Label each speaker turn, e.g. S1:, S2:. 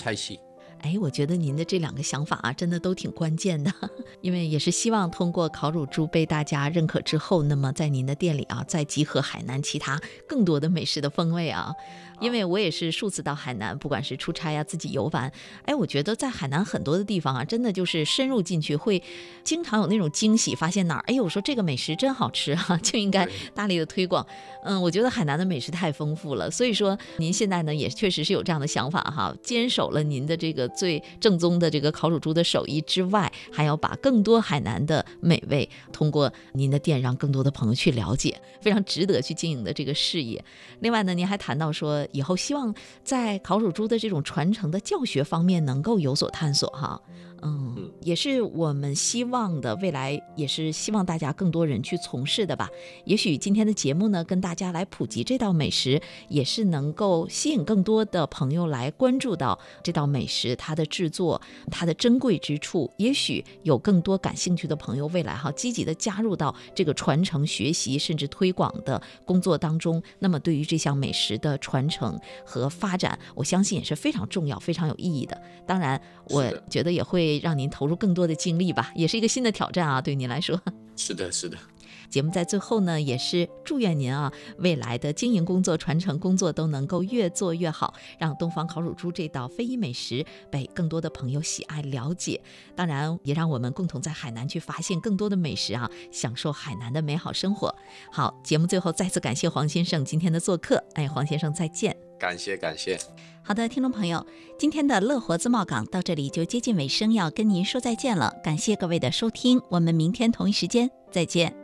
S1: 菜系。
S2: 我觉得您的这2个想法真的都挺关键的，因为也是希望通过烤乳猪被大家认可之后，那么在您的店里再集合海南其他更多的美食的风味因为我也是数次到海南，不管是出差自己游玩，我觉得在海南很多的地方真的就是深入进去会经常有那种惊喜，发现哪儿我说这个美食真好吃就应该大力的推广。我觉得海南的美食太丰富了，所以说您现在呢也确实是有这样的想法坚守了您的这个最正宗的这个烤乳猪的手艺之外，还要把更多海南的美味通过您的店让更多的朋友去了解，非常值得去经营的这个事业。另外呢，您还谈到说以后希望在烤乳猪的这种传承的教学方面能够有所探索也是我们希望的，未来也是希望大家更多人去从事的吧。也许今天的节目呢，跟大家来普及这道美食，也是能够吸引更多的朋友来关注到这道美食它的制作它的珍贵之处。也许有更多感兴趣的朋友未来积极的加入到这个传承学习甚至推广的工作当中，那么对于这项美食的传承和发展，我相信也是非常重要非常有意义的。当然我觉得也会让您投入更多的精力吧，也是一个新的挑战对您来说。
S1: 是的。
S2: 节目在最后呢，也是祝愿您未来的经营工作传承工作都能够越做越好，让东方烤乳猪这道非遗美食被更多的朋友喜爱了解。当然也让我们共同在海南去发现更多的美食享受海南的美好生活。好，节目最后再次感谢黄先生今天的做客。黄先生再见。
S1: 感谢。
S2: 好的，听众朋友，今天的乐活自贸港到这里就接近尾声，要跟您说再见了。感谢各位的收听，我们明天同一时间再见。